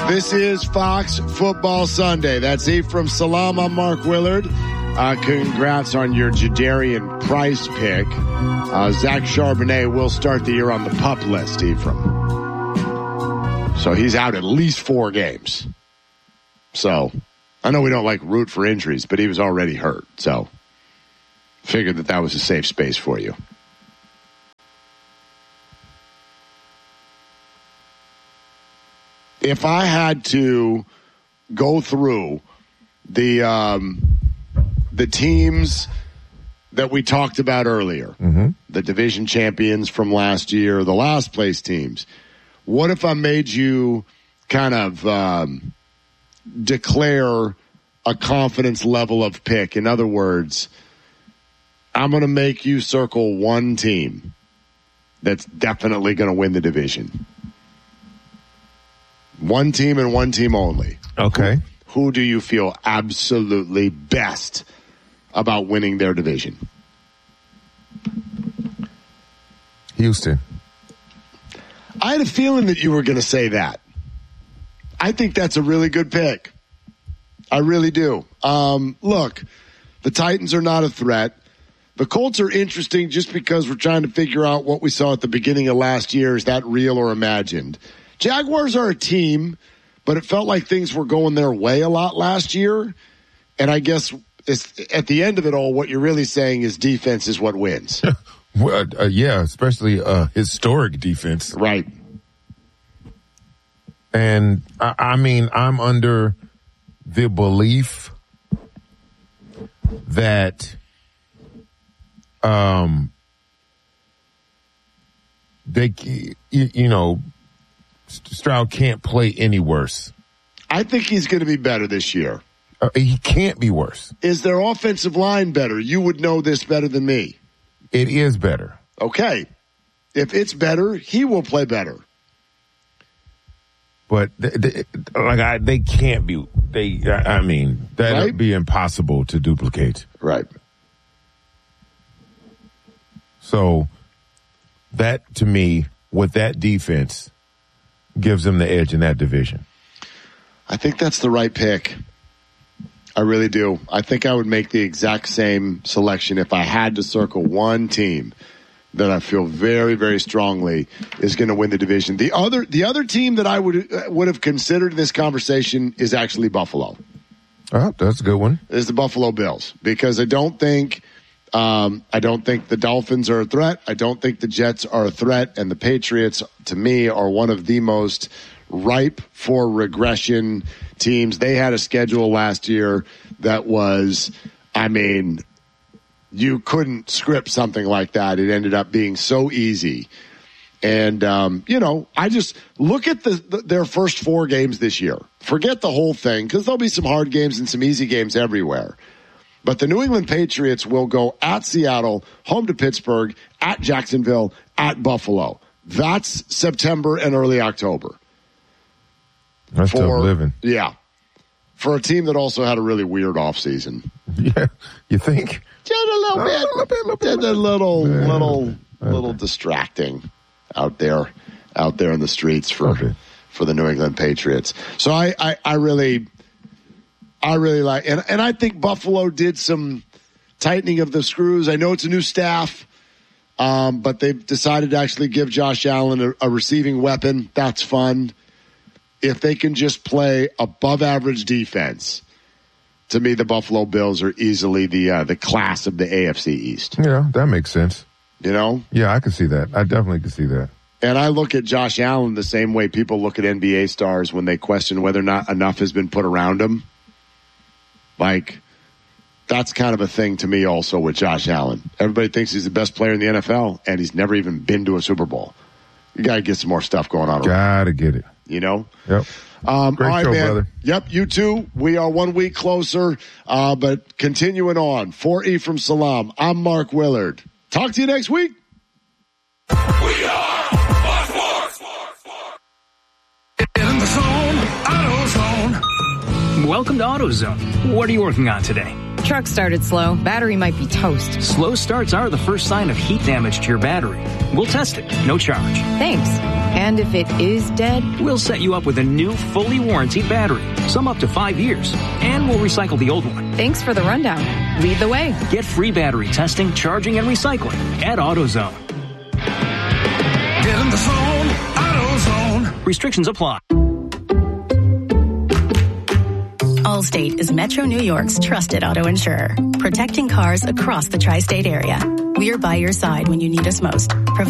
This is Fox Football Sunday. That's Ephraim Salam. I'm Mark Willard. Congrats on your Jadarian Price pick. Zach Charbonnet will start the year on the PUP list, Ephraim. So he's out at least 4 games. So I know we don't like root for injuries, but he was already hurt. So figured that was a safe space for you. If I had to go through the teams that we talked about earlier, the division champions from last year, the last place teams, what if I made you kind of declare a confidence level of pick? In other words, I'm going to make you circle one team that's definitely going to win the division. One team and one team only. Okay. Who do you feel absolutely best about winning their division? Houston. I had a feeling that you were going to say that. I think that's a really good pick. I really do. Look, the Titans are not a threat. The Colts are interesting just because we're trying to figure out what we saw at the beginning of last year. Is that real or imagined? Jaguars are a team, but it felt like things were going their way a lot last year. And I guess at the end of it all, what you're really saying is defense is what wins. Well, yeah, especially historic defense. Right. And, I mean, I'm under the belief that they, you know, Stroud can't play any worse. I think he's going to be better this year. He can't be worse. Is their offensive line better? You would know this better than me. It is better. Okay. If it's better, he will play better. But they can't be. I mean, that would be impossible to duplicate. Right. So that, to me, with that defense, gives them the edge in that division. I think that's the right pick. I really do. I think I would make the exact same selection if I had to circle one team that I feel very, very strongly is going to win the division. The other team that I would have considered in this conversation is actually Buffalo. Oh, that's a good one. Is the Buffalo Bills, because I don't think the Dolphins are a threat. I don't think the Jets are a threat. And the Patriots, to me, are one of the most ripe for regression teams. They had a schedule last year that was, I mean, you couldn't script something like that. It ended up being so easy. And, I just look at their first 4 games this year. Forget the whole thing, because there'll be some hard games and some easy games everywhere. But the New England Patriots will go at Seattle, home to Pittsburgh, at Jacksonville, at Buffalo. That's September and early October. That's tough living. Yeah. For a team that also had a really weird offseason. Yeah, you think? Just a little bit. Just a little distracting out there in the streets for the New England Patriots. So I really like, and I think Buffalo did some tightening of the screws. I know it's a new staff, but they've decided to actually give Josh Allen a receiving weapon. That's fun. If they can just play above average defense, to me, the Buffalo Bills are easily the class of the AFC East. Yeah, that makes sense. You know? Yeah, I can see that. I definitely can see that. And I look at Josh Allen the same way people look at NBA stars when they question whether or not enough has been put around him. Like, that's kind of a thing to me also with Josh Allen. Everybody thinks he's the best player in the NFL, and he's never even been to a Super Bowl. You got to get some more stuff going on. Got to get it. You know? Yep. Great all right, show, man. Brother. Yep, you too. We are 1 week closer, but continuing on. For Ephraim Salam, I'm Mark Willard. Talk to you next week. We are Fox. In the zone, AutoZone. Welcome to AutoZone. What are you working on today? Truck started slow. Battery might be toast. Slow starts are the first sign of heat damage to your battery. We'll test it. No charge. Thanks. And if it is dead, We'll set you up with a new, fully warranted battery, some up to 5 years, and we'll recycle the old one. thanks for the rundown. Lead the way. Get free battery testing, charging, and recycling at AutoZone. Get in the zone, AutoZone. Restrictions apply. Allstate is Metro New York's trusted auto insurer, protecting cars across the tri-state area. We are by your side when you need us most.